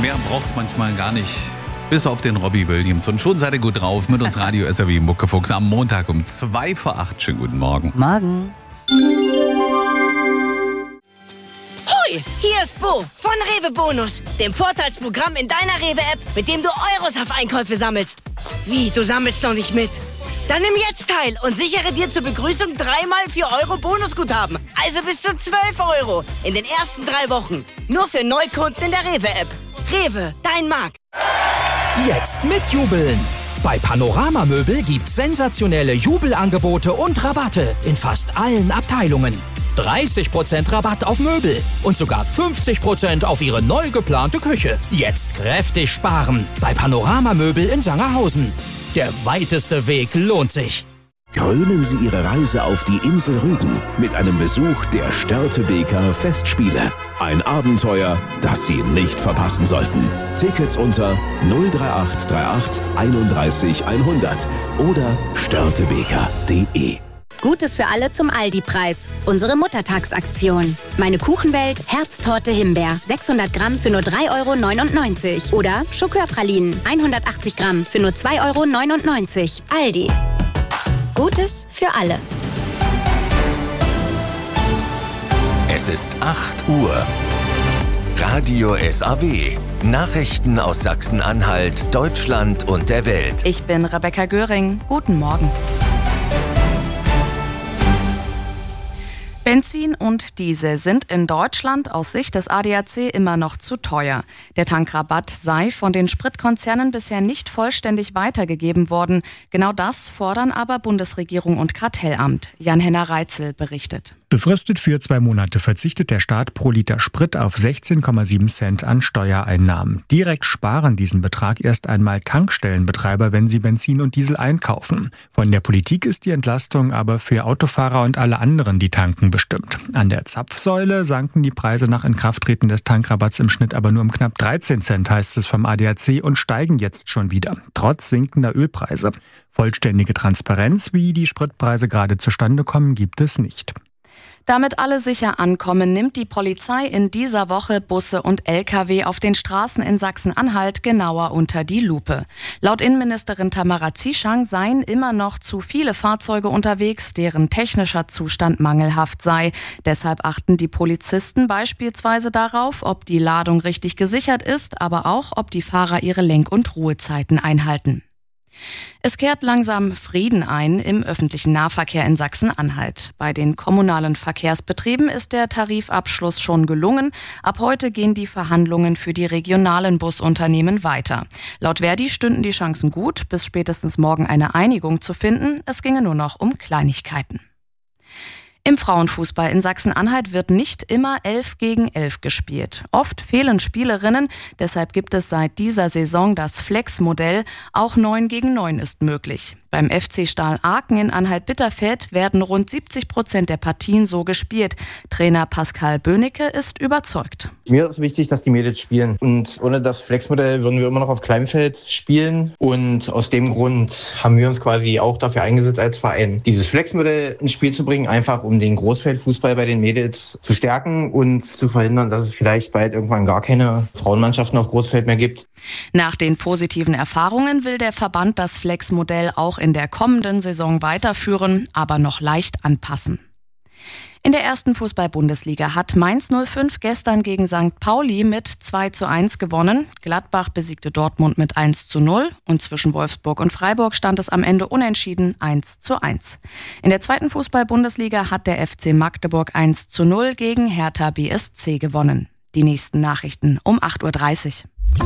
Mehr braucht's manchmal gar nicht. Bis auf den Robbie Williams. Und schon seid ihr gut drauf mit uns Radio SAW Muckefuchs am Montag um 7:55. Schönen guten Morgen. Morgen. Hoi, hier ist Bo von Rewe Bonus, dem Vorteilsprogramm in deiner Rewe-App, mit dem du Euros auf Einkäufe sammelst. Wie, du sammelst noch nicht mit? Dann nimm jetzt teil und sichere dir zur Begrüßung 3x 4 Euro Bonusguthaben. Also bis zu 12 Euro in den ersten 3 Wochen. Nur für Neukunden in der Rewe-App. Rewe, dein Markt. Jetzt mitjubeln! Bei Panorama Möbel gibt's sensationelle Jubelangebote und Rabatte in fast allen Abteilungen. 30% Rabatt auf Möbel und sogar 50% auf Ihre neu geplante Küche. Jetzt kräftig sparen bei Panorama Möbel in Sangerhausen. Der weiteste Weg lohnt sich. Krönen Sie Ihre Reise auf die Insel Rügen mit einem Besuch der Störtebeker Festspiele. Ein Abenteuer, das Sie nicht verpassen sollten. Tickets unter 03838 31 100 oder störtebeker.de. Gutes für alle zum Aldi-Preis. Unsere Muttertagsaktion. Meine Kuchenwelt, Herztorte Himbeer. 600 Gramm für nur 3,99 €. Oder Schokörpralinen. 180 Gramm für nur 2,99 €. Aldi. Gutes für alle. Es ist 8 Uhr. Radio SAW. Nachrichten aus Sachsen-Anhalt, Deutschland und der Welt. Ich bin Rebecca Göring. Guten Morgen. Benzin und Diesel sind in Deutschland aus Sicht des ADAC immer noch zu teuer. Der Tankrabatt sei von den Spritkonzernen bisher nicht vollständig weitergegeben worden. Genau das fordern aber Bundesregierung und Kartellamt. Jan-Henner Reitzel berichtet. Befristet für 2 Monate verzichtet der Staat pro Liter Sprit auf 16,7 Cent an Steuereinnahmen. Direkt sparen diesen Betrag erst einmal Tankstellenbetreiber, wenn sie Benzin und Diesel einkaufen. Von der Politik ist die Entlastung aber für Autofahrer und alle anderen, die tanken, bestimmt. An der Zapfsäule sanken die Preise nach Inkrafttreten des Tankrabatts im Schnitt aber nur um knapp 13 Cent, heißt es vom ADAC, und steigen jetzt schon wieder, trotz sinkender Ölpreise. Vollständige Transparenz, wie die Spritpreise gerade zustande kommen, gibt es nicht. Damit alle sicher ankommen, nimmt die Polizei in dieser Woche Busse und Lkw auf den Straßen in Sachsen-Anhalt genauer unter die Lupe. Laut Innenministerin Tamara Zieschang seien immer noch zu viele Fahrzeuge unterwegs, deren technischer Zustand mangelhaft sei. Deshalb achten die Polizisten beispielsweise darauf, ob die Ladung richtig gesichert ist, aber auch, ob die Fahrer ihre Lenk- und Ruhezeiten einhalten. Es kehrt langsam Frieden ein im öffentlichen Nahverkehr in Sachsen-Anhalt. Bei den kommunalen Verkehrsbetrieben ist der Tarifabschluss schon gelungen. Ab heute gehen die Verhandlungen für die regionalen Busunternehmen weiter. Laut Verdi stünden die Chancen gut, bis spätestens morgen eine Einigung zu finden. Es ginge nur noch um Kleinigkeiten. Im Frauenfußball in Sachsen-Anhalt wird nicht immer 11 gegen 11 gespielt. Oft fehlen Spielerinnen, deshalb gibt es seit dieser Saison das Flex-Modell. Auch 9 gegen 9 ist möglich. Beim FC Stahl Aachen in Anhalt-Bitterfeld werden rund 70% der Partien so gespielt. Trainer Pascal Böhnecke ist überzeugt. Mir ist wichtig, dass die Mädels spielen. Und ohne das Flex-Modell würden wir immer noch auf Kleinfeld spielen. Und aus dem Grund haben wir uns quasi auch dafür eingesetzt als Verein, dieses Flex-Modell ins Spiel zu bringen, einfach um den Großfeldfußball bei den Mädels zu stärken und zu verhindern, dass es vielleicht bald irgendwann gar keine Frauenmannschaften auf Großfeld mehr gibt. Nach den positiven Erfahrungen will der Verband das Flex-Modell auch in der kommenden Saison weiterführen, aber noch leicht anpassen. In der ersten Fußball-Bundesliga hat Mainz 05 gestern gegen St. Pauli mit 2:1 gewonnen. Gladbach besiegte Dortmund mit 1:0 und zwischen Wolfsburg und Freiburg stand es am Ende unentschieden 1:1. In der zweiten Fußball-Bundesliga hat der FC Magdeburg 1:0 gegen Hertha BSC gewonnen. Die nächsten Nachrichten um 8:30 Uhr.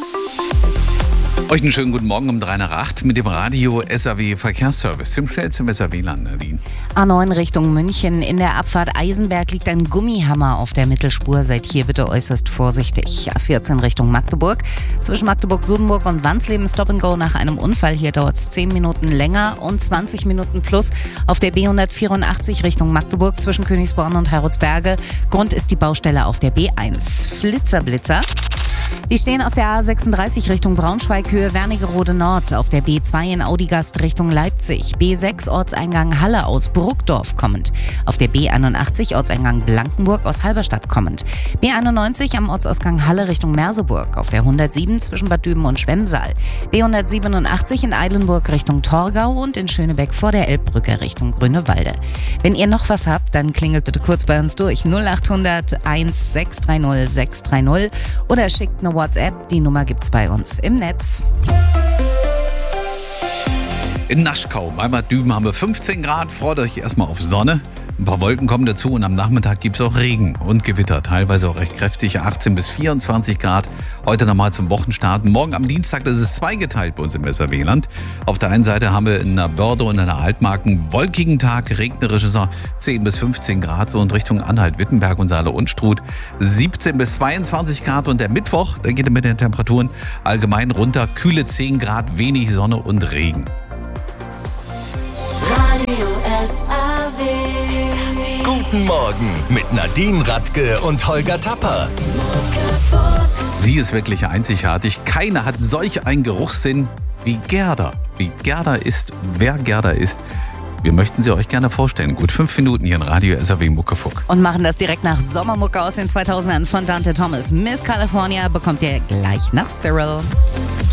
Euch einen schönen guten Morgen um 3:08 mit dem Radio SAW Verkehrsservice. Zum schnellsten im SAW-Land, Nadine. A9 Richtung München. In der Abfahrt Eisenberg liegt ein Gummihammer auf der Mittelspur. Seid hier bitte äußerst vorsichtig. A14 Richtung Magdeburg. Zwischen Magdeburg-Sudenburg und Wansleben Stop and Go nach einem Unfall. Hier dauert es 10 Minuten länger und 20 Minuten plus auf der B184 Richtung Magdeburg zwischen Königsborn und Herodsberge. Grund ist die Baustelle auf der B1. Blitzer. Die stehen auf der A36 Richtung Braunschweig, Höhe Wernigerode Nord, auf der B2 in Audigast Richtung Leipzig, B6 Ortseingang Halle aus Burgdorf kommend, auf der B81 Ortseingang Blankenburg aus Halberstadt kommend, B91 am Ortsausgang Halle Richtung Merseburg, auf der 107 zwischen Bad Düben und Schwemmsaal, B187 in Eilenburg Richtung Torgau und in Schönebeck vor der Elbbrücke Richtung Grünewalde. Wenn ihr noch was habt, dann klingelt bitte kurz bei uns durch 0800 1630 630 oder schickt eine WhatsApp, die Nummer gibt's bei uns im Netz. In Naschkau, bei Bad Düben haben wir 15 Grad, freut euch erstmal auf Sonne. Ein paar Wolken kommen dazu und am Nachmittag gibt es auch Regen und Gewitter, teilweise auch recht kräftig, 18 bis 24 Grad. Heute nochmal zum Wochenstart. Morgen am Dienstag, das ist zweigeteilt bei uns im SRW-Land. Auf der einen Seite haben wir in der Börde und in der Altmark einen wolkigen Tag, regnerisches 10 bis 15 Grad und Richtung Anhalt, Wittenberg und Saale-Unstrut 17 bis 22 Grad. Und der Mittwoch, da geht es mit den Temperaturen allgemein runter, kühle 10 Grad, wenig Sonne und Regen. Radio SRW. Guten Morgen mit Nadine Radke und Holger Tapper. Sie ist wirklich einzigartig. Keiner hat solch einen Geruchssinn wie Gerda. Wie Gerda ist, wer Gerda ist, wir möchten sie euch gerne vorstellen. Gut 5 Minuten hier in Radio SRW Muckefuck. Und machen das direkt nach Sommermucke aus den 2000ern von Dante Thomas. Miss California bekommt ihr gleich nach Cyril.